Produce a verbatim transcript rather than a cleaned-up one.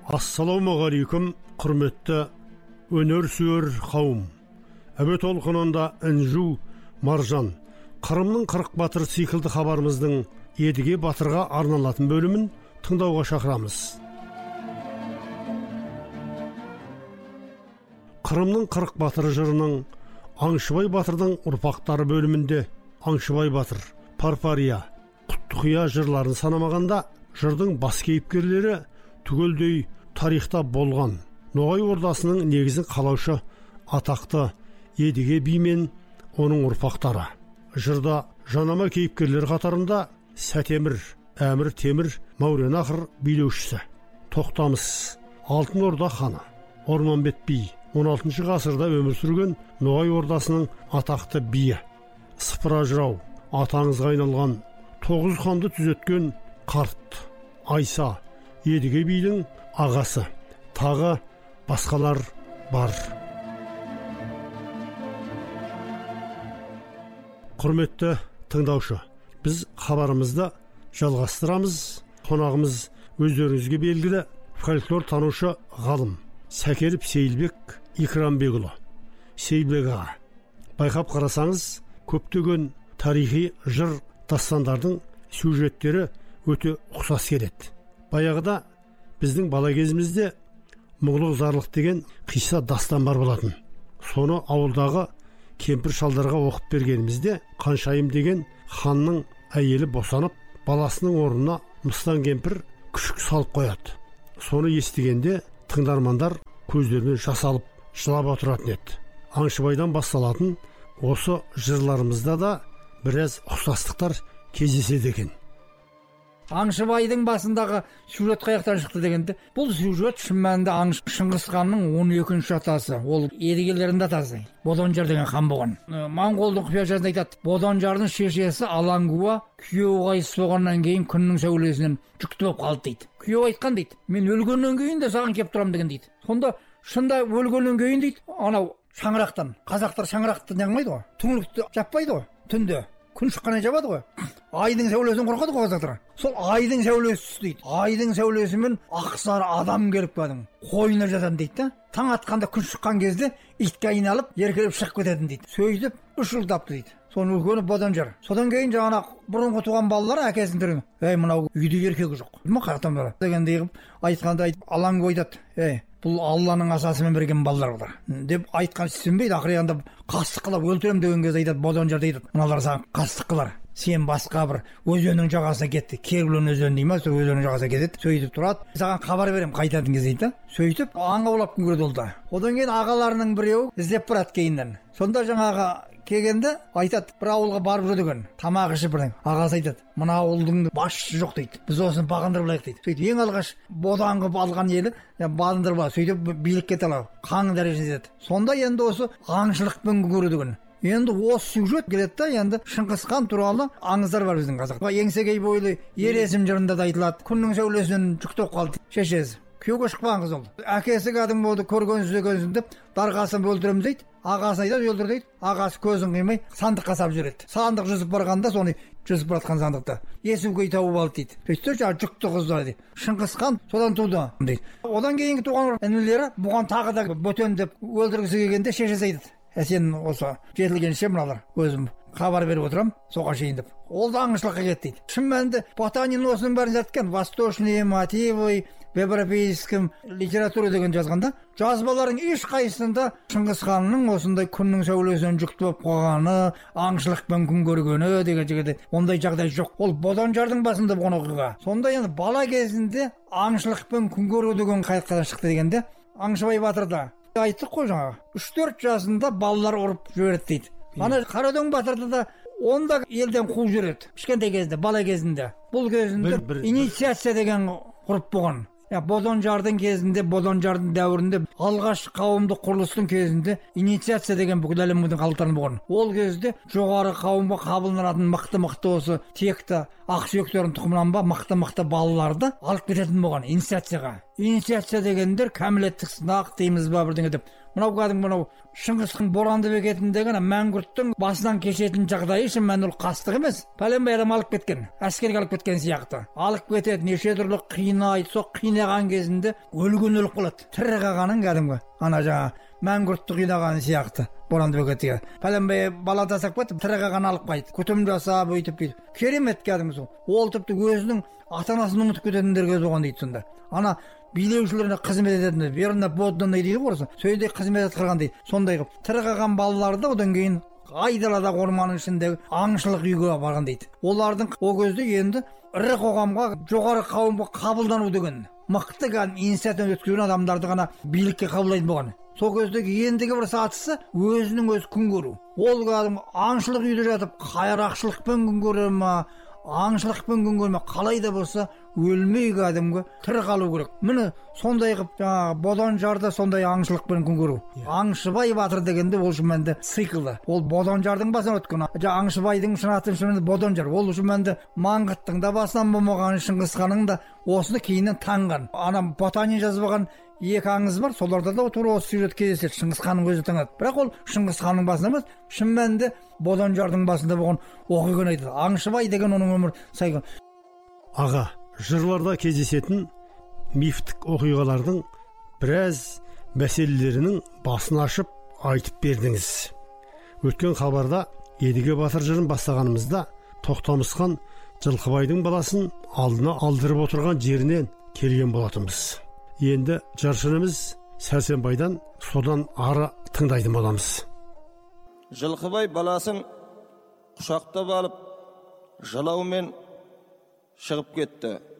Ассалаумағалейкум, құрметті өнер сүйер қауым. Әуе толқынында інжу, маржан, Қырымның қырық батыр сикілді хабарымыздың Едіге батырға арналатын бөлімін тыңдауға шақырамыз. Қырымның қырық батыр жырының Аңшыбай батырдың ұрпақтары бөлімінде Аңшыбай батыр, Парпария, Құттықия жырларын санамағанда, жырдың бас кейіпкерлері түгелдей тарихта болған Ноғай ордасының негізін қалаушы атақты Едіге би мен оның ұрпақтары. Жырда жанама кейіпкерлер қатарында Сәтемір, Әмір Темір, Мауреннахр билеушісі, Тоқтамыс, Алтын Орда ханы, Орманбет би, он алтыншы ғасырда өмір сүрген Ноғай ордасының атақты биі, Сыпыра жырау, атаңызға айналған тоғыз ханды түзеткен қарт, Айса, Едіге бидің ағасы, тағы басқалар бар. Құрметті тыңдаушы, біз хабарымызды жалғастырамыз. Қонағымыз өздеріңізге белгілі фольклор танушы ғалым Сәкеліп Сейілбек Икрамбекұлы. Сейілбек аға, байқап қарасаңыз, көптеген тарихи жыр дастандардың сюжеттері өте ұқсас келеді. Баяғыда біздің бала кезімізде Мұғлық зарлық деген қисса дастан бар болатын. Соны ауылдағы кемпір шалдарға оқып бергенімізде Қаншайым деген ханның әйелі босанып, баласының орнына мыстан кемпір күшік салып қояды. Соны естігенде тыңдармандар көздерінен жас алып жылап отыратын еді. Аңшыбайдан басталатын осы жырларымызда да біраз ұқсастықтар кездеседі екен. Аңшыбайдың басындағы сюжет қаяқтан шықты дегенде, бұл сюжет шын мәнінде аңшы Шыңғыс ханның он екінші атасы, ол Едігелердің атасы, Боданжар деген хан болған. Моңғолдың құпия жазында айтады, Боданжардың шешесі Алангуа күйеу қайтыс болғаннан кейін күннің сәулесінен жүкті болып қалды дейді. Күйеу айтқан дейді, мен өлгеннен кейін де саған келіп тұрам деген дейді. Сонда шында өлгеннен кейін дейді, анау шаңырақтан, қазақтар шаңырақты не қылмайды ғой, түңлікті жаппайды ғой, түнде күн шыққаннан жабады ғой. Айдың сәулесінен қорқады ғой қазақтар. Сол айдың сәулесі түсті. Айдың сәулесімен ақсары адам келіп кәдім қойнына жатады дейді. Таң атқанда күн шыққан кезде итке айналып еркелеп шығып кететін дейді. Сөйтіп үш жыл тапты дейді. Соның үлкені Боданжар. Содан кейін жаңа бұрынғы туған балалар әкесін түрін, ей мынау үйде еркегі жоқ. Ма қаратамдар дегендей қылып айтқанда айтып, Алаңғы айтады, ей бұл Алланың асасымен берген балалар бұлар деп айтқан сенбейді. Ақырында қастық қылып өлтірем деген кезде айтады, Боданжар дейді, мыналар саған қастық қылар. Сен басқа бір өзеннің жағасына кетті. Керуен өзен дейді ма, сол өзеннің жағасына кетеді. Сөйтіп тұрады. Саған хабар берем қайтатын кезде дейді. Сөйтіп аң аулап күн көреді ол да. Одан кейін ағаларының біреуі іздеп барады кейіннен. Сонда жаңағы келгенде айтады, бір ауылға барып жүрген, тамақ ішіп бірден. Ағасы айтады, мына ауылдың басшысы жоқ дейді. Біз осыны бағындырып алайық дейді. Сөйтіп ең алғаш бодан қылып алған елі бағындырып алады. Сөйтіп билікке талау, хан дәрежесіне жетеді. Сонда енді осы аңшылықпен күн көреді. Енді осы сюжет келеді да, енді Шыңғыс хан туралы аңыздар бар біздің қазақта. Еңсегей бойлы ер есім жырында да айтылады. Күннің сәулесінен жүкті болып қалды шешесі. Күйеуге шықпаған қыз ол. Әкесі кәдімгі болды, көргенсіз екенсің деп дарғасын өлтіреміз дейді. Ағасы айтады, өлтір дейді. Ағасы көзін қимай сандыққа салып жібереді. Сандық жүзіп барғанда соны жүзіп баратқан сандықта Есукей тауып алды дейді. Сөйтсе жаңағы жүкті қыздар дейді. Шыңғыс хан содан туды дейді. Одан кейінгі туған інілері бұған тағы да бөтен деп өлтіргісі келгенде шешесі айтады, Ә сен осы жетілгенше мыналар өзім хабар беріп отырам, соға шейін деп. Ол да аңшылыққа кетті дейді. Шын мәнінде Потанин осының бәрін жатқан, восточный мотивы, в европейском литература деген жазғанда, жазбалардың ешқайсысында Шыңғыс ханның осындай күннің сәулесінен жүкті болып қалғаны, аңшылықпен күн көргені деген жігіті ондай жағдай жоқ. Ол Боданжардың басында болған оқиға. Сонда енді бала кезінде аңшылықпен күн көру деген қайдан шықты дегенде, Аңшыбай батырда айттық қой жаңағы. үш төрт жасында балалар ұрып жібереді дейді. Ана Қарадөң батырды да онда елден қуып жібереді. Кішкентай кезінде, бала кезінде. Бұл кезінде инициация деген құрып болған. Боданжардың кезінде, Боданжардың дәуірінде алғаш қауымдық құрылыстың кезінде инициация деген бүкіл әлемдің қалыптарын болған. Ол кезде жоғары қауымға қабылданатын мықты-мықты осы текті ақсүйектердің тұқымынан ба мықты-мықты балаларды алып кететін болған инициацияға. Инициация дегендер кәмелеттік сынақ дейміз ба бірдеңе деп. Мынау кәдімгі мынау Шыңғыстың боранды бекетіндегі мәңгүрттің басынан кешетін жағдайы шын мәнінде ол қастық емес. Пәленбай адам алып кеткен, әскерге алып кеткен сияқты. Алып кетеді, неше түрлі қинайды, сол қинаған кезінде өлген өліп қалады. Тірі қалғанын кәдімгі ана жаңа мәңгүртті қинаған сияқты боранды бекетіге. Пәленбай бала тастап кетіп, тірі қалған алып қайтты. Күтім жасап, өйтіп бүйтіп. Керемет кәдімгі сол. Ол тіпті өзінің ата-анасын ұмытып кететіндерге соған дейді сонда. Ана билеушілеріне қызмет ететін, верно подданный дейді ғой, сөйде қызмет атқарған дейді. Сондай қылып, тірі қалған балаларды одан кейін айдалада орманның ішіндегі аңшылық үйге барған дейді. Олардың о кезде енді ірі қоғамға, жоғары қауымға қабылдану деген мықты инициатива өткізген адамдарды ғана билікке қабылдайтын болған. Сол кездегі ендігі бір сатысы өзінің өз күн көру. Ол кәдімгі аңшылық үйде жатып, қайрақшылықпен күн көре ма, аңшылықпен күн көрме, қалай да болса өлмей кәдімгі тірі қалу керек. Міне сондай қылып жаңағы Боданжарда сондай аңшылықпен күн көру. Аңшыбай батыр дегенде ол шын циклды. Ол Боданжардың басынан өткен. Аңшыбайдың шын аты шын Боданжар. Ол шын Маңғыттың да басынан болмаған, Шыңғысханның да осыны кейіннен танған. Ана Ботанин жазбаған екі аңыз бар, соларда да тура осы сюжет кездеседі. Шыңғысханның өзі таңады. Бірақ ол Шыңғысханның басында емес, шын мәнінде Боданжардың басында болған оқиғаны айтады. Аңшыбай деген оның өмір сайған. Аға, жырларда кездесетін мифтік оқиғалардың біраз мәселелерінің басын ашып айтып бердіңіз. Өткен хабарда Едіге Батыр жырын бастағанымызда Тоқтамыс хан Жылқыбайдың баласын алдына алдырып отырған жерінен келген болатынбыз. Енді жаршынымыз Сәрсенбайдан содан ары тыңдайтын боламыз. Жылқыбай баласын құшақтап алып жылаумен шығып кетті.